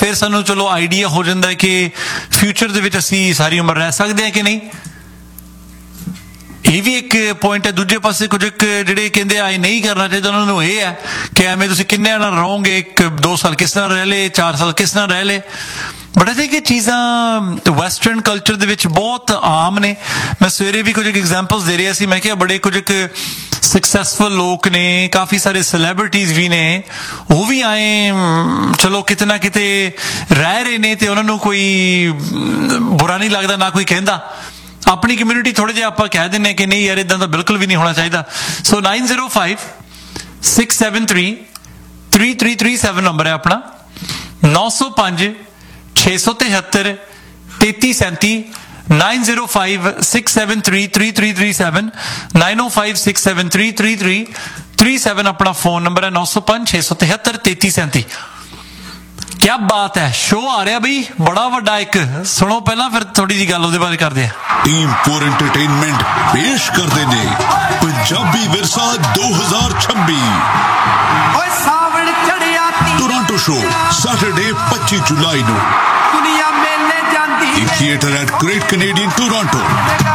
ਫਿਰ ਸਾਨੂੰ ਚਲੋ ਆਈਡੀਆ ਹੋ ਜਾਂਦਾ ਕਿ ਫਿਊਚਰ ਦੇ ਵਿੱਚ ਅਸੀਂ ਸਾਰੀ ਉਮਰ ਰਹਿ ਸਕਦੇ ਹਾਂ ਕਿ ਨਹੀਂ। ਇਹ ਵੀ ਇੱਕ ਪੁਆਇੰਟ ਹੈ। ਦੂਜੇ ਪਾਸੇ ਕੁਝ ਜਿਹੜੇ ਕਹਿੰਦੇ ਆ ਇਹ ਨਹੀਂ ਕਰਨਾ ਚਾਹੀਦਾ, ਉਹਨਾਂ ਨੂੰ ਇਹ ਹੈ ਕਿ ਐਵੇਂ ਤੁਸੀਂ ਕਿੰਨਿਆਂ ਨਾਲ ਰਹੋਗੇ, 1-2 ਸਾਲ ਕਿਸ ਨਾਲ ਰਹਿ ਲਏ, 4 ਸਾਲ ਕਿਸ ਨਾਲ ਰਹਿ ਲਏ। ਬਟ ਆਈ ਥਿੰਕ ਇਹ ਚੀਜ਼ਾਂ ਵੈਸਟਰਨ ਕਲਚਰ ਦੇ ਵਿੱਚ ਬਹੁਤ ਆਮ ਨੇ। ਮੈਂ ਸਵੇਰੇ ਵੀ ਕੁਝ ਐਗਜ਼ਾਮਪਲਸ ਦੇ ਰਿਹਾ ਸੀ, ਮੈਂ ਕਿਹਾ ਬੜੇ ਕੁਝ ਸਕਸੈਸਫੁਲ ਲੋਕ ਨੇ, ਕਾਫੀ ਸਾਰੇ ਸੈਲੈਬਰਿਟੀਜ਼ ਵੀ ਨੇ, ਉਹ ਵੀ ਆਏ ਚਲੋ ਕਿਤੇ ਨਾ ਕਿਤੇ ਰਹਿ ਰਹੇ ਨੇ ਤੇ ਉਹਨਾਂ ਨੂੰ ਕੋਈ ਬੁਰਾ ਨਹੀਂ ਲੱਗਦਾ, ਨਾ ਕੋਈ ਕਹਿੰਦਾ। ਆਪਣੀ ਕਮਿਊਨਿਟੀ ਥੋੜੇ ਜਿਹਾ ਆਪਾਂ ਕਹਿ ਦਿੰਦੇ ਕਿ ਨਹੀਂ ਯਾਰ ਇਦਾਂ ਦਾ ਬਿਲਕੁਲ ਵੀ ਨਹੀਂ ਹੋਣਾ ਚਾਹੀਦਾ। ਸੋ 9056733337 ਨੰਬਰ ਹੈ ਆਪਣਾ, 9056733337 9056733337 9056733337 ਆਪਣਾ ਫੋਨ ਨੰਬਰ ਹੈ, 9056733337। क्या बात है, शो आ रहा बई बड़ा वड्डा एक, सुनो पहला फिर थोड़ी जी गल उहदे बारे करदे आ। टीम 4 एंटरटेनमेंट पेश करदे ने पंजाबी विरसा 2026 ओए सावण चढ़िया टोरंटो शो सैटरडे 25 जुलाई ਨੂੰ दुनिया मेले जांदी theatre eight great Canadian Toronto.